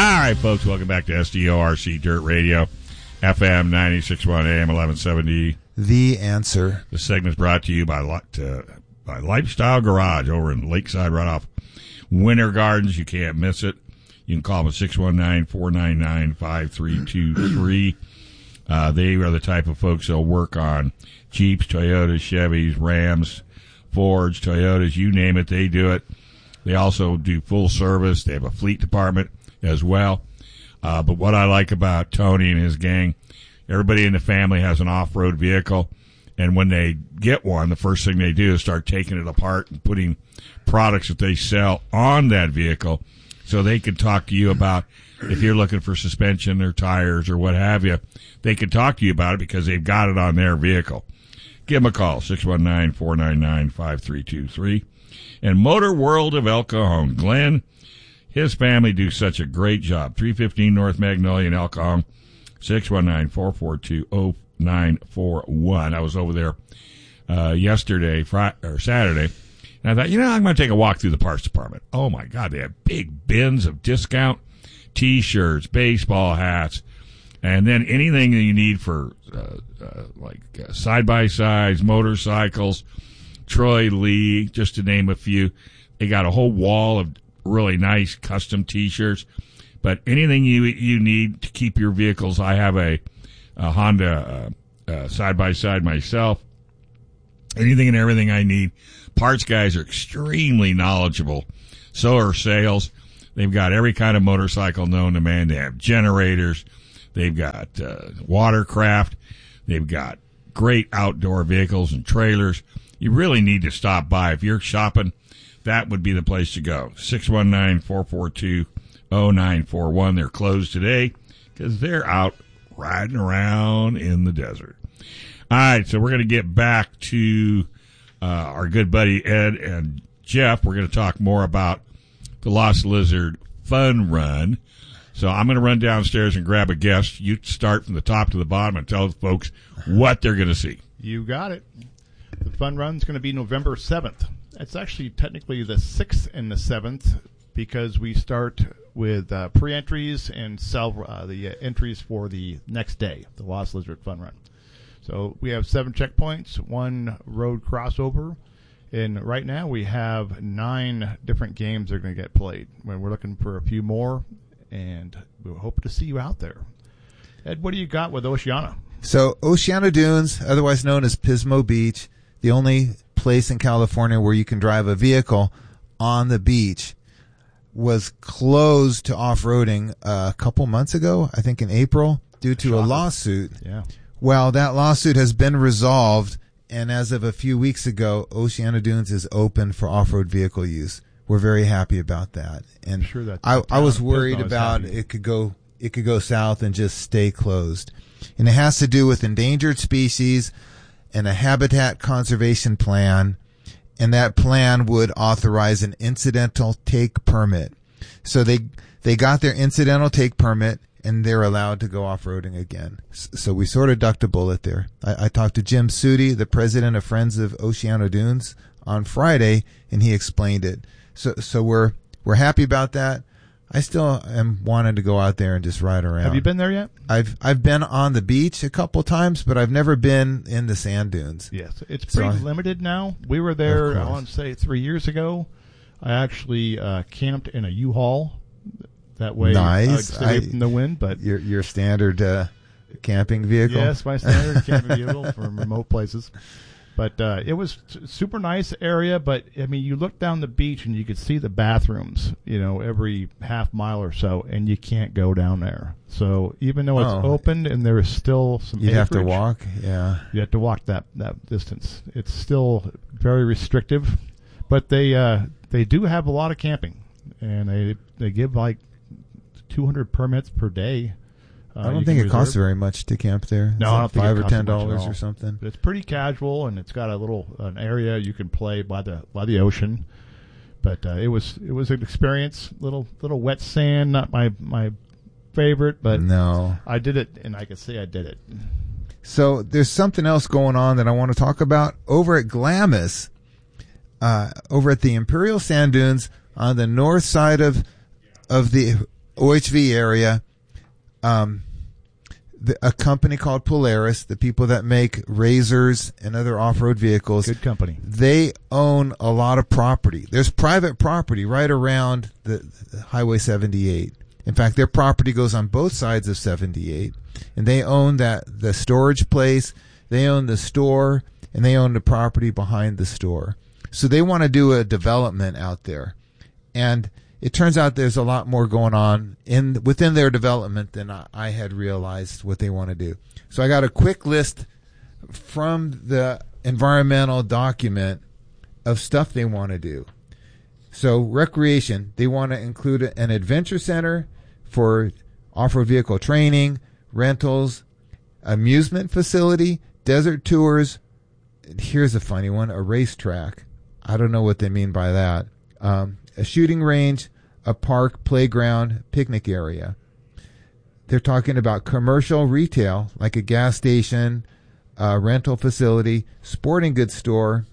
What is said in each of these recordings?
All right, folks, welcome back to SDORC Dirt Radio, FM 96.1 AM 1170. The Answer. The segment's brought to you by Lifestyle Garage over in Lakeside, right off Winter Gardens. You can't miss it. You can call them at 619-499-5323. They are the type of folks that'll work on Jeeps, Toyotas, Chevys, Rams, Fords, Toyotas, you name it, they do it. They also do full service. They have a fleet department as well. But what I like about Tony and his gang, everybody in the family has an off-road vehicle, and when they get one, the first thing they do is start taking it apart and putting products that they sell on that vehicle so they can talk to you about if you're looking for suspension or tires or what have you. They can talk to you about it because they've got it on their vehicle. Give them a call, 619-499-5323. And Motor World of El Cajon. Glenn, his family do such a great job. 315 North Magnolia in El Cajon, 619-442-0941. I was over there Saturday, and I thought, I'm going to take a walk through the parts department. Oh, my God, they have big bins of discount T-shirts, baseball hats, and then anything that you need for side-by-sides, motorcycles, Troy Lee, just to name a few. They got a whole wall of really nice custom T-shirts. But anything you need to keep your vehicles, I have a Honda side-by-side myself. Anything and everything I need. Parts guys are extremely knowledgeable. So are sales. They've got every kind of motorcycle known to man. They have generators. They've got watercraft. They've got great outdoor vehicles and trailers. You really need to stop by. If you're shopping, that would be the place to go. 619-442-0941. They're closed today because they're out riding around in the desert. All right, so we're going to get back to our good buddy Ed and Jeff. We're going to talk more about the Lost Lizard Fun Run. So I'm going to run downstairs and grab a guest. You start from the top to the bottom and tell the folks what they're going to see. You got it. The Fun Run's going to be November 7th. It's actually technically the 6th and the 7th because we start with pre-entries and sell the entries for the next day, the Lost Lizard Fun Run. So we have 7 checkpoints, 1 road crossover, and right now we have 9 different games that are going to get played. We're looking for a few more, and we hope to see you out there. Ed, what do you got with Oceana? So Oceana Dunes, otherwise known as Pismo Beach, the only place in California where you can drive a vehicle on the beach, was closed to off-roading a couple months ago, I think in April, due to a lawsuit. Yeah. Well, that lawsuit has been resolved, and as of a few weeks ago, Oceana Dunes is open for off-road vehicle use. We're very happy about that. And sure that I was worried about it could go south and just stay closed. And it has to do with endangered species and a habitat conservation plan, and that plan would authorize an incidental take permit. So they got their incidental take permit, and they're allowed to go off-roading again. So we sort of ducked a bullet there. I talked to Jim Sudi, the president of Friends of Oceana Dunes, on Friday, and he explained it. So we're happy about that. I still am wanting to go out there and just ride around. Have you been there yet? I've been on the beach a couple times, but I've never been in the sand dunes. Yes, it's pretty limited now. We were there, I want to say, 3 years ago. I actually camped in a U-Haul. That way, nice. Stay from the wind. But your standard camping vehicle. Yes, my standard camping vehicle from remote places. But it was super nice area. But I mean, you look down the beach and you could see the bathrooms, every half mile or so, and you can't go down there. So even though it's open and there is still some, you have to walk. Yeah, you have to walk that distance. It's still very restrictive, but they do have a lot of camping, and they give like 200 permits per day. I don't think it costs very much to camp there. No, I don't think $5 or $10 or something. But it's pretty casual, and it's got an area you can play by the ocean. But it was an experience. Little wet sand, not my favorite, but no, I did it, and I can say I did it. So there's something else going on that I want to talk about over at Glamis, over at the Imperial Sand Dunes on the north side of the OHV area, a company called Polaris, the people that make razors and other off-road vehicles. Good company. They own a lot of property. There's private property right around the Highway 78. In fact, their property goes on both sides of 78, and they own the storage place, they own the store, and they own the property behind the store. So they want to do a development out there. And it turns out there's a lot more going on within their development than I had realized what they want to do. So I got a quick list from the environmental document of stuff they want to do. So recreation, they want to include an adventure center for off-road vehicle training, rentals, amusement facility, desert tours. Here's a funny one, a racetrack. I don't know what they mean by that. A shooting range, a park, playground, picnic area. They're talking about commercial retail, like a gas station, rental facility, sporting goods store.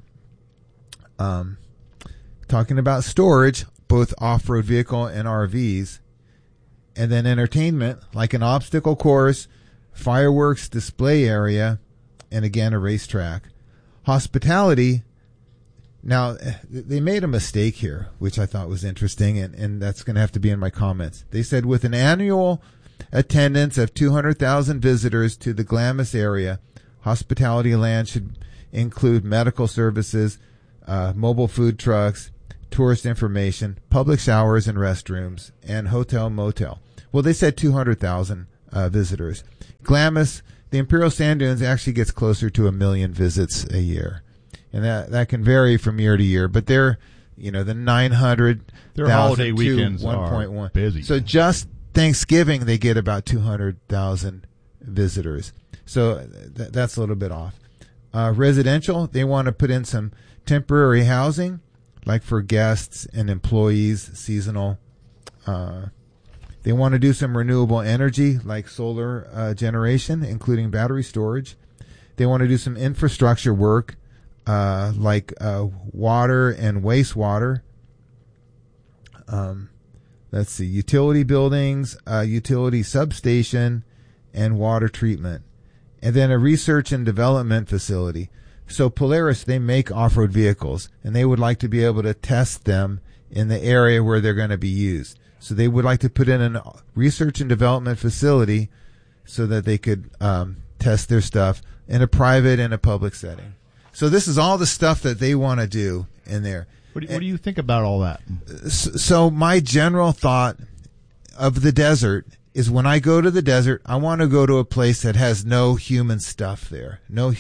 Talking about storage, both off-road vehicle and RVs. And then entertainment, like an obstacle course, fireworks display area, and again, a racetrack. Hospitality. Now, they made a mistake here, which I thought was interesting, and that's going to have to be in my comments. They said with an annual attendance of 200,000 visitors to the Glamis area, hospitality land should include medical services, mobile food trucks, tourist information, public showers and restrooms, and hotel motel. Well, they said 200,000 visitors. Glamis, the Imperial Sand Dunes, actually gets closer to 1 million visits a year. And that can vary from year to year, but they're, the 900,000 their holiday to weekends 1.1. are busy. So just Thanksgiving, they get about 200,000 visitors. So that's a little bit off. Residential, they want to put in some temporary housing, like for guests and employees, seasonal. They want to do some renewable energy, like solar generation, including battery storage. They want to do some infrastructure work, like water and wastewater. Let's see, utility buildings, utility substation, and water treatment. And then a research and development facility. So Polaris, they make off-road vehicles, and they would like to be able to test them in the area where they're going to be used. So they would like to put in a research and development facility so that they could test their stuff in a private and a public setting. So this is all the stuff that they want to do in there. What do you think about all that? So my general thought of the desert is when I go to the desert, I want to go to a place that has no human stuff there. No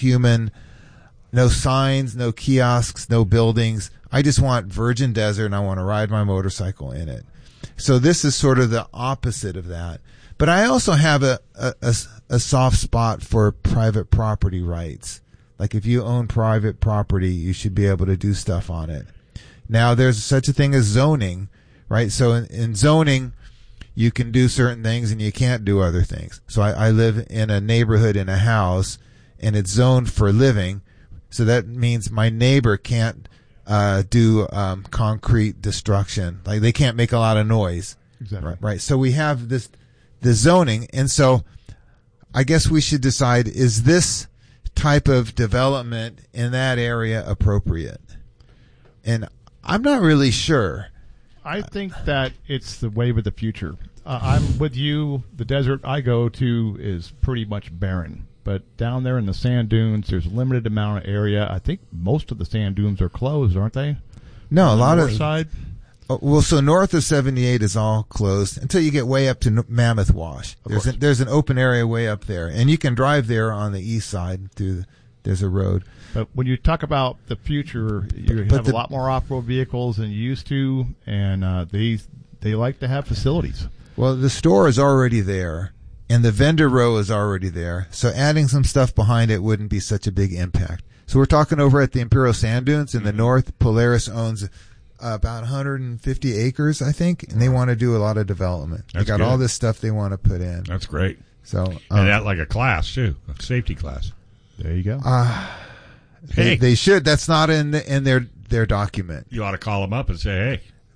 signs, no kiosks, no buildings. I just want virgin desert, and I want to ride my motorcycle in it. So this is sort of the opposite of that. But I also have a soft spot for private property rights. Like if you own private property, you should be able to do stuff on it. Now, there's such a thing as zoning, right? So in zoning, you can do certain things and you can't do other things. So I live in a neighborhood in a house, and it's zoned for living. So that means my neighbor can't do concrete destruction. Like they can't make a lot of noise. Exactly. Right. So we have the zoning, and so I guess we should decide, is this type of development in that area appropriate? And I'm not really sure. I think that it's the wave of the future. I'm with you. The desert I go to is pretty much barren. But down there in the sand dunes, there's a limited amount of area. I think most of the sand dunes are closed, aren't they? No, a lot north of side. Well, so north of 78 is all closed until you get way up to Mammoth Wash. There's an open area way up there, and you can drive there on the east side through. There's a road. But when you talk about the future, you have a lot more off-road vehicles than you used to, and they like to have facilities. Well, the store is already there, and the vendor row is already there, so adding some stuff behind it wouldn't be such a big impact. So we're talking over at the Imperial Sand Dunes in the north. Polaris owns about 150 acres, I think, and they want to do a lot of development. They got all this stuff they want to put in. That's great. So and that like a class too, a safety class. There you go. They should. That's not in their document. You ought to call them up and say, hey.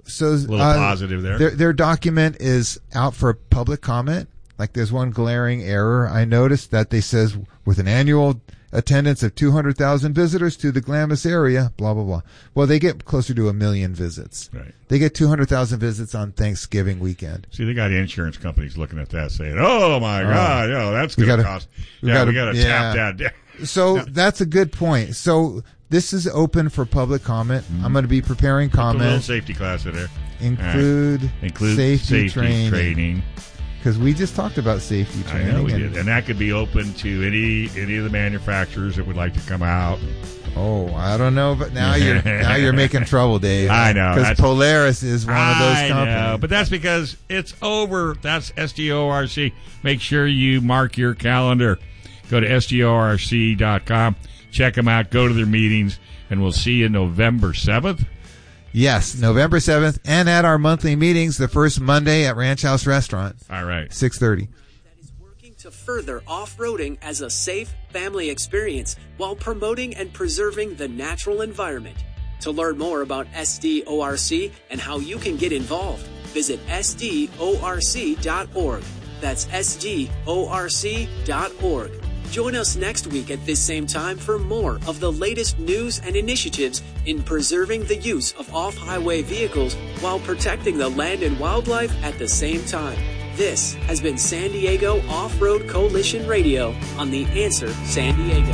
So a little positive there. Their document is out for public comment. Like there's one glaring error I noticed that they says with an annual attendance of 200,000 visitors to the Glamis area, blah, blah, blah. Well, they get closer to 1 million visits. Right. They get 200,000 visits on Thanksgiving weekend. See, they got insurance companies looking at that saying, oh, my God, that's going to cost. We got to tap that. So that's a good point. So this is open for public comment. Mm-hmm. I'm going to be preparing comments. Put a little safety class in there. Include safety training. Because we just talked about safety training. I know we did. And that could be open to any of the manufacturers that would like to come out. Oh, I don't know, but now you're making trouble, Dave. I know. Because Polaris is one of those companies. I know, but that's because it's over. That's SDORC. Make sure you mark your calendar. Go to SDORC.com. Check them out. Go to their meetings. And we'll see you November 7th. Yes, November 7th, and at our monthly meetings, the first Monday at Ranch House Restaurant. All right. 6:30. That is working to further off-roading as a safe family experience while promoting and preserving the natural environment. To learn more about SDORC and how you can get involved, visit SDORC.org. That's SDORC.org. Join us next week at this same time for more of the latest news and initiatives in preserving the use of off-highway vehicles while protecting the land and wildlife at the same time. This has been San Diego Off-Road Coalition Radio on The Answer San Diego.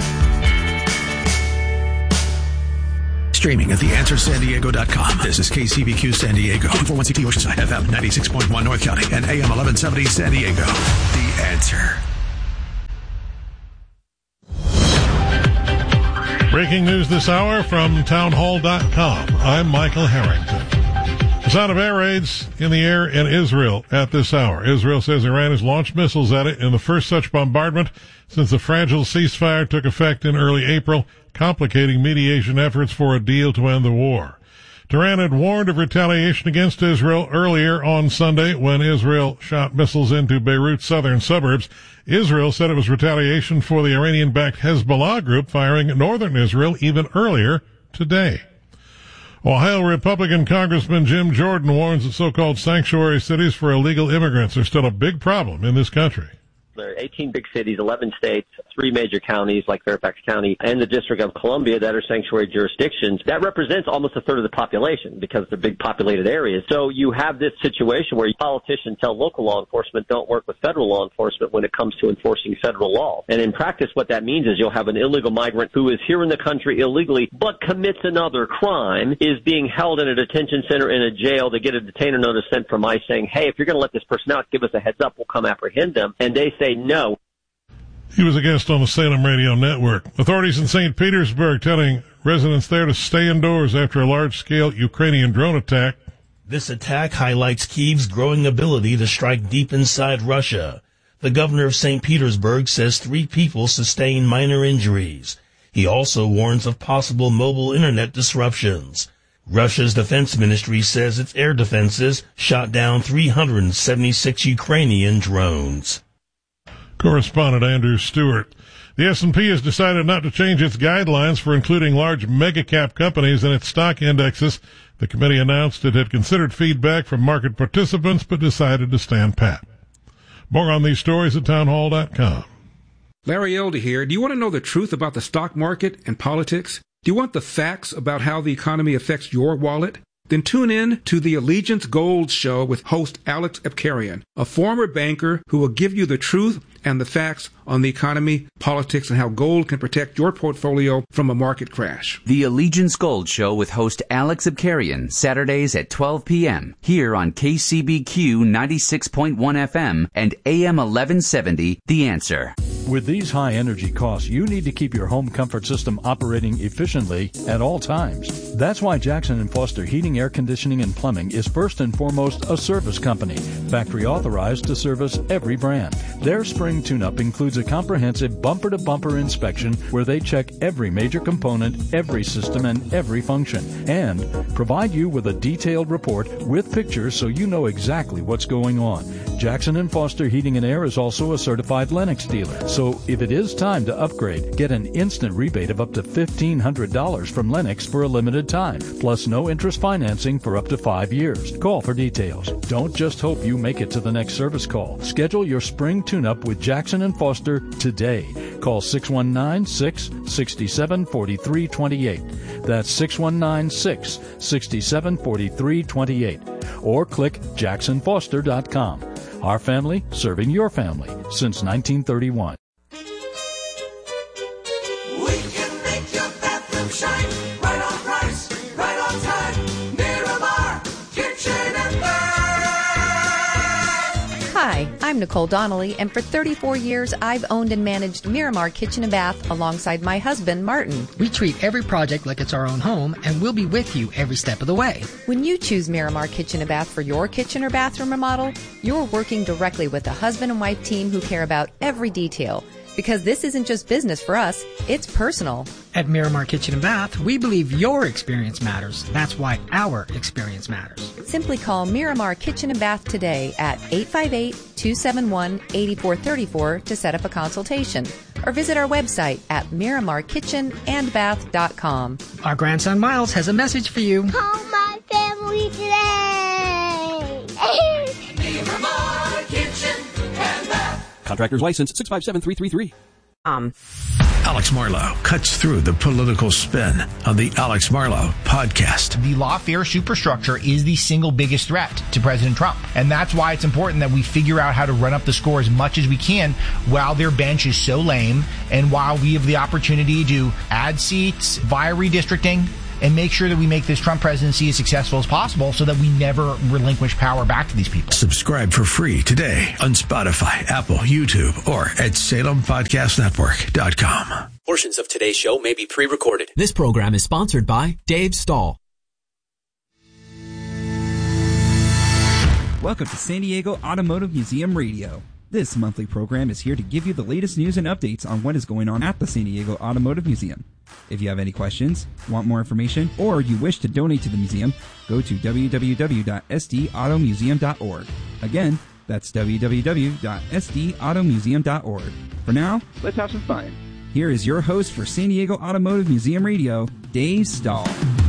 Streaming at theanswersandiego.com. This is KCBQ San Diego, 441CT Oceanside, FM 96.1 North County, and AM 1170 San Diego. The Answer. Breaking news this hour from townhall.com. I'm Michael Harrington. The sound of air raids in the air in Israel at this hour. Israel says Iran has launched missiles at it in the first such bombardment since the fragile ceasefire took effect in early April, complicating mediation efforts for a deal to end the war. Tehran had warned of retaliation against Israel earlier on Sunday when Israel shot missiles into Beirut's southern suburbs. Israel said it was retaliation for the Iranian-backed Hezbollah group firing northern Israel even earlier today. Ohio Republican Congressman Jim Jordan warns that so-called sanctuary cities for illegal immigrants are still a big problem in this country. There are 18 big cities, 11 states, 3 major counties like Fairfax County and the District of Columbia that are sanctuary jurisdictions. That represents almost a third of the population because they're big populated areas. So you have this situation where politicians tell local law enforcement don't work with federal law enforcement when it comes to enforcing federal law. And in practice, what that means is you'll have an illegal migrant who is here in the country illegally but commits another crime, is being held in a detention center in a jail. They get a detainer notice sent from ICE saying, hey, if you're going to let this person out, give us a heads up. We'll come apprehend them. And they say no. He was a guest on the Salem Radio Network. Authorities in St. Petersburg telling residents there to stay indoors after a large-scale Ukrainian drone attack. This attack highlights Kyiv's growing ability to strike deep inside Russia. The governor of St. Petersburg says 3 people sustained minor injuries. He also warns of possible mobile internet disruptions. Russia's defense ministry says its air defenses shot down 376 Ukrainian drones. Correspondent Andrew Stewart. The S&P has decided not to change its guidelines for including large mega-cap companies in its stock indexes. The committee announced it had considered feedback from market participants but decided to stand pat. More on these stories at townhall.com. Larry Elder here. Do you want to know the truth about the stock market and politics? Do you want the facts about how the economy affects your wallet? Then tune in to the Allegiance Gold Show with host Alex Epkarian, a former banker who will give you the truth and the facts on the economy, politics, and how gold can protect your portfolio from a market crash. The Allegiance Gold Show with host Alex Epkarian, Saturdays at 12 p.m. here on KCBQ 96.1 FM and AM 1170, The Answer. With these high energy costs, you need to keep your home comfort system operating efficiently at all times. That's why Jackson & Foster Heating, Air Conditioning, and Plumbing is first and foremost a service company, factory authorized to service every brand. Their spring tune-up includes a comprehensive bumper-to-bumper inspection where they check every major component, every system, and every function, and provide you with a detailed report with pictures so you know exactly what's going on. Jackson & Foster Heating and Air is also a certified Lennox dealer, So if it is time to upgrade, get an instant rebate of up to $1,500 from Lennox for a limited time, plus no interest financing for up to 5 years. Call for details. Don't just hope you make it to the next service call. Schedule your spring tune-up with Jackson and Foster today. Call 619-667-4328. That's 619-667-4328. Or click jacksonfoster.com. Our family serving your family since 1931. We can make your bathroom shine. Right on price, right on time. Miramar Kitchen and Bath. Hi, I'm Nicole Donnelly, and for 34 years, I've owned and managed Miramar Kitchen and Bath alongside my husband, Martin. We treat every project like it's our own home, and we'll be with you every step of the way. When you choose Miramar Kitchen and Bath for your kitchen or bathroom remodel, you're working directly with a husband and wife team who care about every detail. Because this isn't just business for us, it's personal. At Miramar Kitchen and Bath, we believe your experience matters. That's why our experience matters. Simply call Miramar Kitchen and Bath today at 858-271-8434 to set up a consultation. Or visit our website at miramarkitchenandbath.com. Our grandson Miles has a message for you. Call my family today. Miramar Kitchen and Bath. Contractor's license 657-333. Alex Marlow cuts through the political spin on the Alex Marlow podcast. The lawfare superstructure is the single biggest threat to President Trump. And that's why it's important that we figure out how to run up the score as much as we can while their bench is so lame and while we have the opportunity to add seats via redistricting and make sure that we make this Trump presidency as successful as possible so that we never relinquish power back to these people. Subscribe for free today on Spotify, Apple, YouTube, or at SalemPodcastNetwork.com. Portions of today's show may be pre-recorded. This program is sponsored by Dave Stahl. Welcome to San Diego Automotive Museum Radio. This monthly program is here to give you the latest news and updates on what is going on at the San Diego Automotive Museum. If you have any questions, want more information, or you wish to donate to the museum, go to www.sdautomuseum.org. Again, that's www.sdautomuseum.org. For now, let's have some fun. Here is your host for San Diego Automotive Museum Radio, Dave Stahl.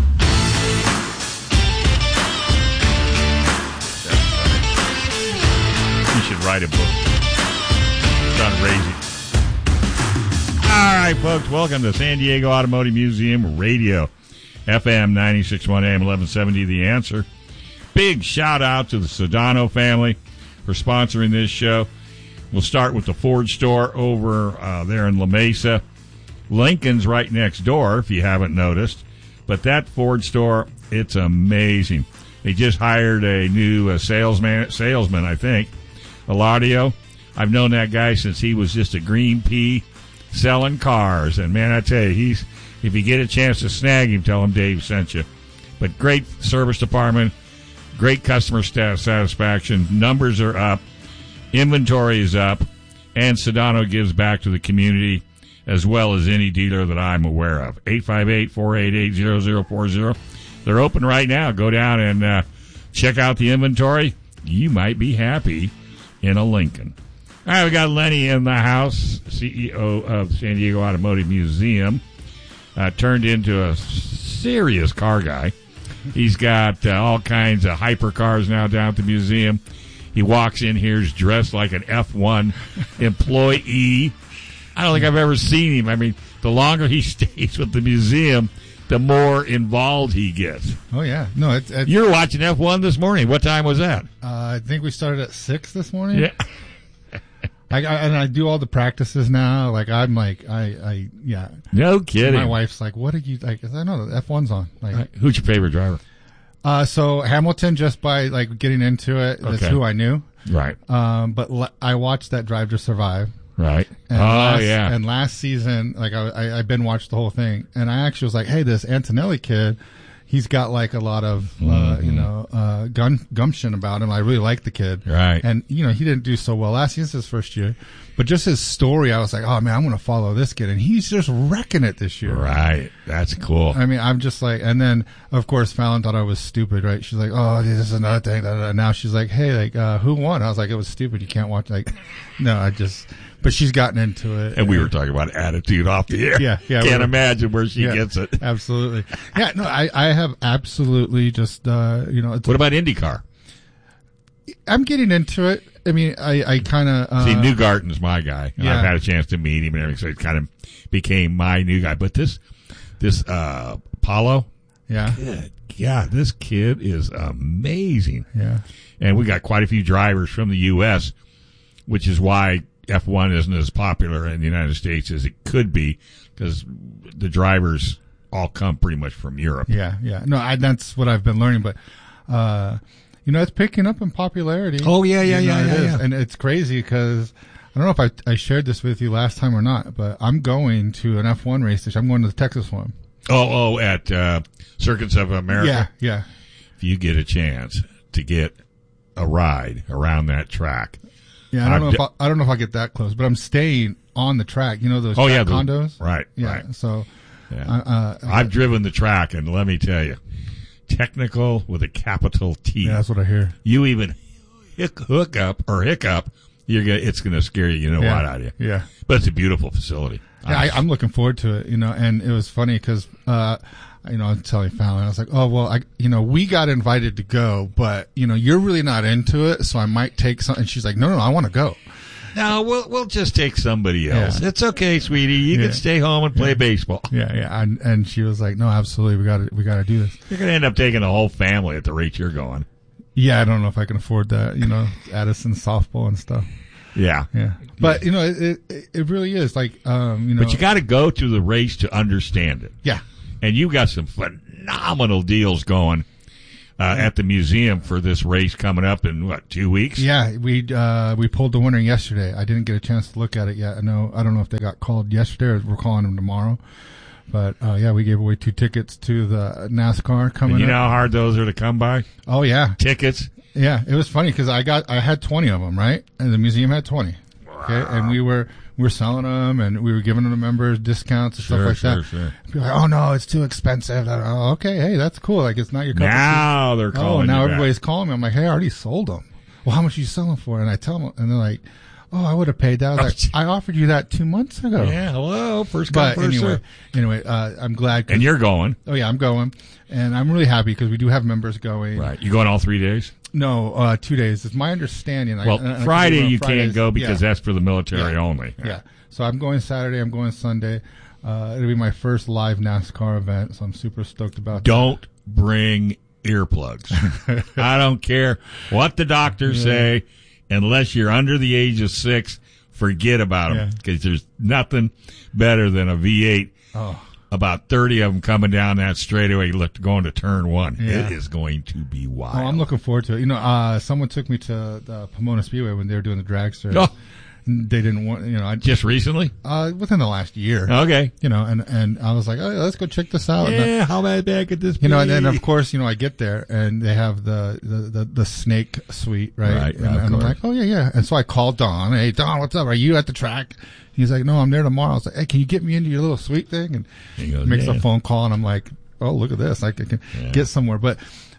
You should write a book. John Raisy. All right, folks, welcome to San Diego Automotive Museum Radio, FM 96.1 AM 1170, The Answer. Big shout out to the Sedano family for sponsoring this show. We'll start with the Ford store over there in La Mesa. Lincoln's right next door, if you haven't noticed. But that Ford store, it's amazing. They just hired a new salesman, I think, Eladio. I've known that guy since he was just a green pea selling cars. And, man, I tell you, if you get a chance to snag him, tell him Dave sent you. But great service department, great customer satisfaction. Numbers are up. Inventory is up. And Sedano gives back to the community as well as any dealer that I'm aware of. 858-488-0040. They're open right now. Go down and check out the inventory. You might be happy in a Lincoln. All right, we got Lenny in the house, CEO of San Diego Automotive Museum. Turned into a serious car guy. He's got all kinds of hypercars now down at the museum. He walks in here, is dressed like an F1 employee. I don't think I've ever seen him. I mean, the longer he stays with the museum, the more involved he gets. Oh, yeah. No, it's you were watching F1 this morning. What time was that? I think we started at 6 this morning. Yeah. I do all the practices now. Like, I'm like, yeah. No kidding. My wife's like, what did you, like, I know the F1's on. Like, who's your favorite driver? So Hamilton, just by like getting into it, that's who I knew. Right. But I watched that Drive to Survive. Right. And yeah. And last season, like I been watched the whole thing, and I actually was like, hey, this Antonelli kid, he's got like a lot of, gumption about him. I really like the kid. Right. And, he didn't do so well last year. It's his first year. But just his story, I was like, oh man, I'm going to follow this kid. And he's just wrecking it this year. Right. That's cool. I mean, I'm just like, and then of course Fallon thought I was stupid, right? She's like, oh, this is another thing. Now she's like, hey, like, who won? I was like, it was stupid. You can't watch, like, no, but she's gotten into it. And we were talking about attitude off the air. Yeah. Can't imagine where she gets it. Absolutely. Yeah, no, I have absolutely just, What about IndyCar? I'm getting into it. I mean, I kind of... See, Newgarden's my guy. And Yeah. I've had a chance to meet him and everything, so it kind of became my new guy. But this Paulo... Yeah. Good God, this kid is amazing. Yeah. And we got quite a few drivers from the U.S., which is why F1 isn't as popular in the United States as it could be, because the drivers all come pretty much from Europe. Yeah. No, that's what I've been learning, but... it's picking up in popularity. Oh, yeah. It is. And it's crazy because I don't know if I shared this with you last time or not, but I'm going to an F1 race this year. I'm going to the Texas one. Oh, at Circuits of America? Yeah. If you get a chance to get a ride around that track. Yeah, I don't know if I'll get that close, but I'm staying on the track. You know those track condos? Right, yeah, right. So I've driven the track, and let me tell you, technical with a capital T. Yeah, that's what I hear. You even hiccup, it's going to scare you know what out of you. Yeah. But it's a beautiful facility. Yeah, I'm looking forward to it, and it was funny because, I was telling Fallon, I was like, oh, well, we got invited to go, but, you're really not into it, so I might take some, and she's like, no, I want to go. No, we'll just take somebody else. Yeah. It's okay, sweetie. You can stay home and play baseball. Yeah. And she was like, no, absolutely. We got to do this. You're going to end up taking the whole family at the rate you're going. Yeah. I don't know if I can afford that, Addison softball and stuff. Yeah. But, it really is like, But you got to go to the race to understand it. Yeah. And you've got some phenomenal deals going at the museum for this race coming up in 2 weeks? Yeah, we pulled the winner yesterday. I didn't get a chance to look at it yet. I don't know if they got called yesterday or we're calling them tomorrow. But we gave away 2 tickets to the NASCAR coming up. You know how hard those are to come by? Oh yeah. Tickets? Yeah, it was funny because I had 20 of them, right? And the museum had 20. Okay, and we were selling them, and we were giving them to members discounts and stuff like that. Sure. People are like, oh no, it's too expensive. Oh, okay, hey, that's cool. Like it's not your cup of tea. Now they're calling. Now you everybody's back. calling me. I'm like, hey, I already sold them. Well, how much are you selling for? And I tell them, and they're like, oh, I would have paid that. I was like, I offered you that 2 months ago. Yeah, hello, first come, first serve. Anyway, I'm glad. And you're going. Oh yeah, I'm going, and I'm really happy because we do have members going. Right, you going all 3 days? No, 2 days. It's my understanding. Well, Friday you can't go because that's for the military only. Yeah. So I'm going Saturday. I'm going Sunday. It'll be my first live NASCAR event, so I'm super stoked about that. Don't bring earplugs. I don't care what the doctors say. Unless you're under the age of 6, forget about them because there's nothing better than a V8. Oh. About 30 of them coming down that straightaway, going to turn 1. Yeah. It is going to be wild. Oh, I'm looking forward to it. Someone took me to the Pomona Speedway when they were doing the dragster. Oh. They didn't want, just recently? Within the last year. Okay. And I was like, oh, let's go check this out. Yeah, how bad could this be? And then of course, I get there and they have the snake suite, right? Right. And I'm like, oh yeah. And so I called Don. Hey, Don, what's up? Are you at the track? He's like, no, I'm there tomorrow. I was like, hey, can you get me into your little suite thing? And he goes, makes a phone call and I'm like, oh, look at this. I can get somewhere. But,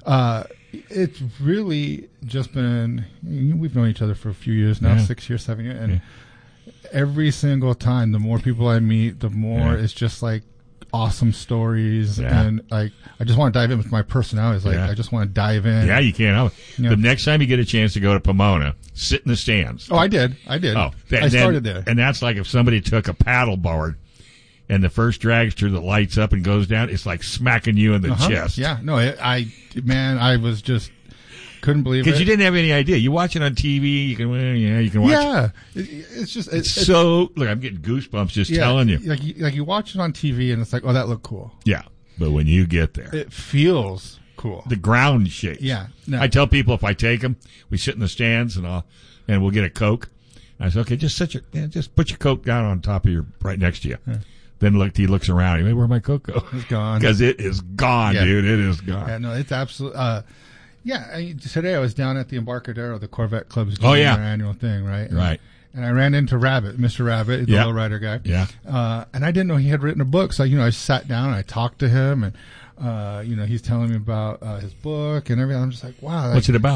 it's really just been, we've known each other for a few years now, 6 years, 7 years. And every single time, the more people I meet, the more it's just like awesome stories. And like, I just want to dive in with my personality. It's like, I just want to dive in. Yeah, you can't help it. The next time you get a chance to go to Pomona, sit in the stands. Oh, I did. Oh, I started there. And that's like if somebody took a paddle board and the first dragster that lights up and goes down, it's like smacking you in the chest. Yeah, no, I was just couldn't believe it. Because you didn't have any idea. You watch it on TV, you can watch it. It's just, it's so, look, I'm getting goosebumps just telling you. Like you watch it on TV and it's like, oh, that looked cool. Yeah, but when you get there. It feels cool. The ground shakes. Yeah. No. I tell people if I take them, we sit in the stands and we'll get a Coke. I say, okay, just put your Coke down on top of right next to you. Yeah. Then he looks around. He goes, where'd my Coke go? It's gone. Because it is gone, dude. It is gone. Yeah, no, it's absolutely. Today I was down at the Embarcadero, the Corvette Club's doing their annual thing, right? Right. And I ran into Mr. Rabbit, the lowrider guy. Yeah. And I didn't know he had written a book. So, I sat down and I talked to him and, he's telling me about his book and everything. I'm just like, wow. What's it about?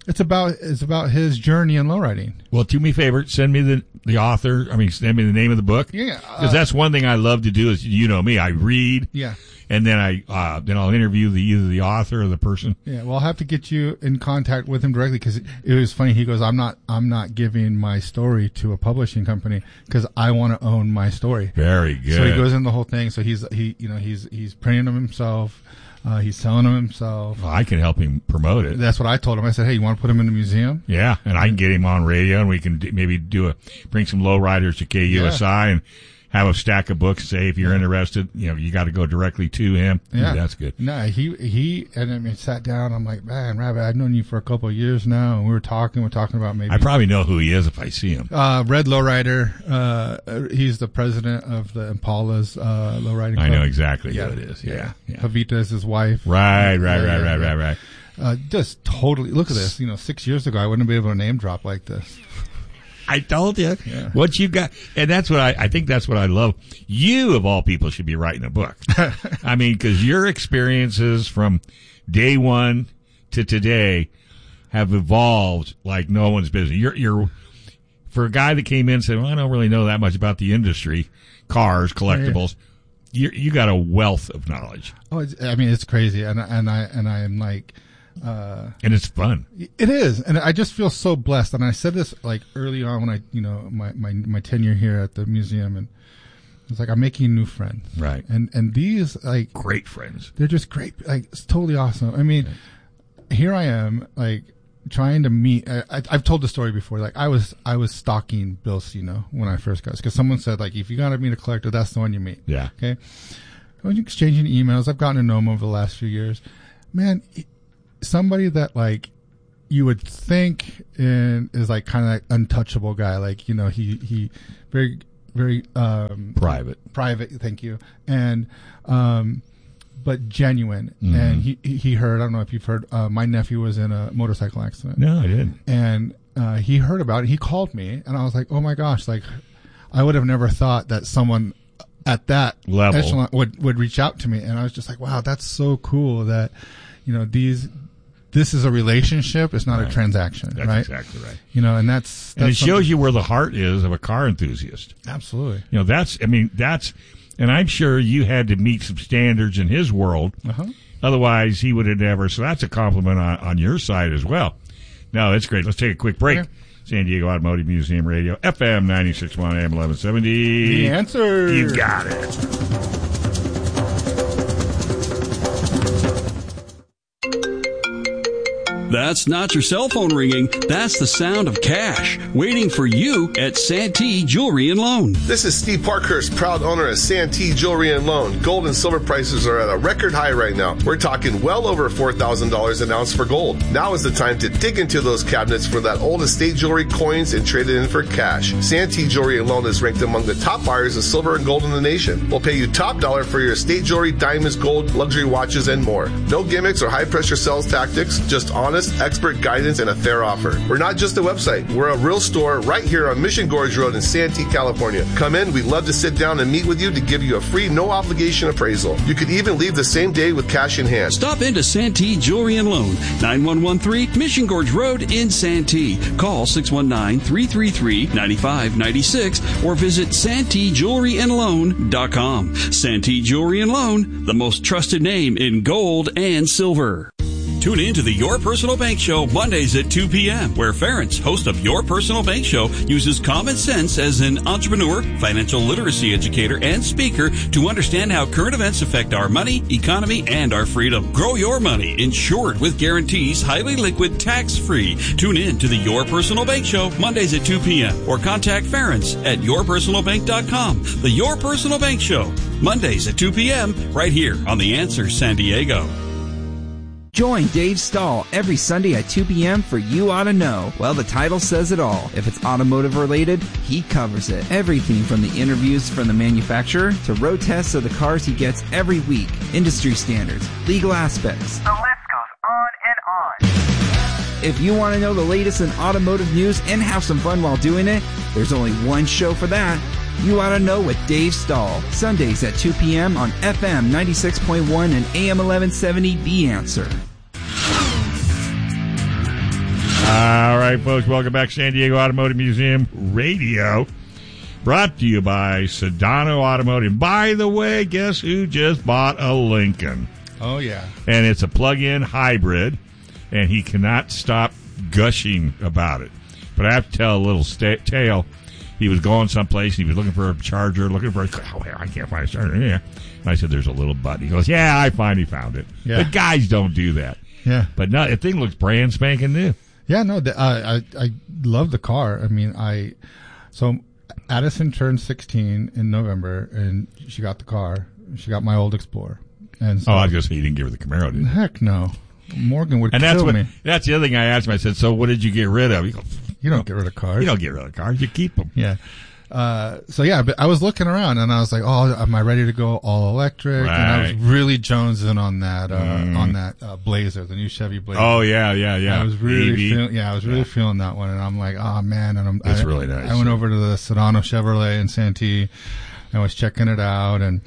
It's about his journey in lowriding. Well, do me a favor, send me the author. Send me the name of the book. Yeah, because that's one thing I love to do. Is you know me, I read. Yeah. And then I'll interview either the author or the person. Yeah, well, I'll have to get you in contact with him directly because it was funny. He goes, "I'm not giving my story to a publishing company because I want to own my story." Very good. So he goes in the whole thing. So he's printing them himself. He's selling them himself. Well, I can help him promote it. That's what I told him. I said, "Hey, you want to put him in the museum?" Yeah, and I can get him on radio, and we can maybe bring some lowriders to KUSI and have a stack of books. Say if you're interested, you got to go directly to him. Yeah, that's good. No, he sat down. I'm like, man, Rabbit, I've known you for a couple of years now, and we're talking about maybe. I probably know who he is if I see him. Red Lowrider. He's the president of the Impala's lowriding club. I know exactly who it is. Yeah. Pavita is his wife. Right. Just totally. Look at this. 6 years ago, I wouldn't be able to name drop like this. I told you what you got, and that's what I think. That's what I love. You of all people should be writing a book. Because your experiences from day one to today have evolved like no one's business. You're for a guy that came in and said, "Well, I don't really know that much about the industry, cars, collectibles." You got a wealth of knowledge. Oh, it's crazy, and I am like. And it's fun. It is, and I just feel so blessed. And I said this like early on when I, my tenure here at the museum, and it's like I'm making new friends, right? And these like great friends. They're just great. Like it's totally awesome. Here I am, like trying to meet. I've told the story before. Like I was stalking Bill Cino when I first got, because someone said like if you got to meet a collector, that's the one you meet. Yeah. Okay. I was exchanging emails. I've gotten to know him over the last few years. Man. Somebody that like you would think is like kind of like untouchable guy, like he very very private. Thank you, and but genuine. Mm-hmm. And he heard. I don't know if you've heard. My nephew was in a motorcycle accident. No, I didn't. And he heard about it. He called me, and I was like, oh my gosh, like I would have never thought that someone at that level echelon would reach out to me, and I was just like, wow, that's so cool that this is a relationship. It's not a transaction. That's right? Exactly right. And that's it shows you where the heart is of a car enthusiast. Absolutely. That's, and I'm sure you had to meet some standards in his world. Uh-huh. Otherwise he would have never. So that's a compliment on your side as well. No, it's great. Let's take a quick break. Okay. San Diego Automotive Museum Radio, FM 96.1 AM 1170. The answer. You got it. That's not your cell phone ringing. That's the sound of cash waiting for you at Santee Jewelry and Loan. This is Steve Parkhurst, proud owner of Santee Jewelry and Loan. Gold and silver prices are at a record high right now. We're talking well over $4,000 an ounce for gold. Now is the time to dig into those cabinets for that old estate jewelry, coins, and trade it in for cash. Santee Jewelry and Loan is ranked among the top buyers of silver and gold in the nation. We'll pay you top dollar for your estate jewelry, diamonds, gold, luxury watches, and more. No gimmicks or high-pressure sales tactics, just honest, expert guidance, and a fair offer. We're not just a website. We're a real store right here on Mission Gorge Road in Santee, California. Come in. We'd love to sit down and meet with you to give you a free, no-obligation appraisal. You could even leave the same day with cash in hand. Stop into Santee Jewelry and Loan, 9113 Mission Gorge Road in Santee. Call 619-333-9596 or visit SanteeJewelryandLoan.com. Santee Jewelry and Loan, the most trusted name in gold and silver. Tune in to the Your Personal Bank Show Mondays at 2 p.m., where Ferentz, host of Your Personal Bank Show, uses common sense as an entrepreneur, financial literacy educator, and speaker to understand how current events affect our money, economy, and our freedom. Grow your money, insured with guarantees, highly liquid, tax-free. Tune in to the Your Personal Bank Show Mondays at 2 p.m. or contact Ferentz at yourpersonalbank.com. The Your Personal Bank Show Mondays at 2 p.m. right here on The Answer San Diego. Join Dave Stahl every Sunday at 2 p.m. for You Ought to Know. Well, the title says it all. If it's automotive related, he covers it. Everything from the interviews from the manufacturer to road tests of the cars he gets every week, industry standards, legal aspects. The list goes on and on. If you want to know the latest in automotive news and have some fun while doing it, there's only one show for that. You Ought to Know with Dave Stahl. Sundays at 2 p.m. on FM 96.1 and AM 1170, The Answer. All right, folks, welcome back. San Diego Automotive Museum Radio. Brought to you by Sedano Automotive. By the way, guess who just bought a Lincoln? Oh, yeah. And it's a plug-in hybrid, and he cannot stop gushing about it. But I have to tell a little tale. He was going someplace, and he was looking for a charger, I can't find a charger. Yeah. And I said, there's a little button. He goes, yeah, I finally found it. Yeah. But guys don't do that. Yeah. But no, the thing looks brand spanking new. Yeah, no, I love the car. I mean, so Addison turned 16 in November, and she got the car. She got my old Explorer. And so, I was going to say, he didn't give her the Camaro, did he? Heck no. Morgan would and kill me. That's the other thing I asked him. I said, so what did you get rid of? He goes, you don't get rid of cars. You don't get rid of cars. You keep them. Yeah. But I was looking around, and I was like, oh, am I ready to go all electric? Right. And I was really jonesing on that Blazer, the new Chevy Blazer. Oh, yeah. I was really feeling that one, and I'm like, oh, man. And it's really nice. I went over to the Sedano Chevrolet in Santee. I was checking it out, and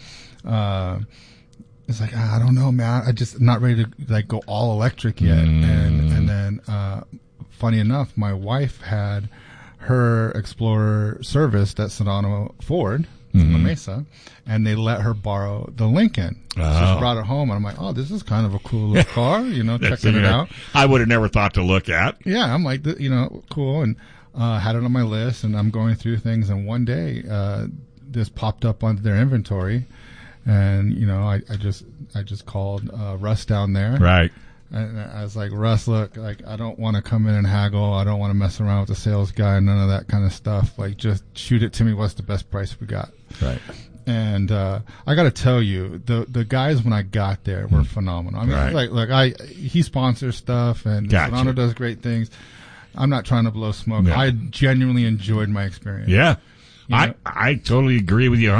it's like, I don't know, man. I just not ready to go all electric yet. And then, funny enough, my wife had her Explorer serviced at Sedano Ford in La Mesa, and they let her borrow the Lincoln. So she brought it home, and I'm like, oh, this is kind of a cool little car, checking it out. I would have never thought to look at. Yeah, I'm like, cool, and had it on my list, and I'm going through things, and one day this popped up onto their inventory, and I just called Russ down there. Right. And I was like, Russ, look, I don't want to come in and haggle. I don't want to mess around with the sales guy, none of that kind of stuff. Just shoot it to me. What's the best price we got? Right. And I got to tell you, the guys when I got there were phenomenal. I mean, he sponsors stuff, and Sedano does great things. I'm not trying to blow smoke. No. I genuinely enjoyed my experience. Yeah. I totally agree with you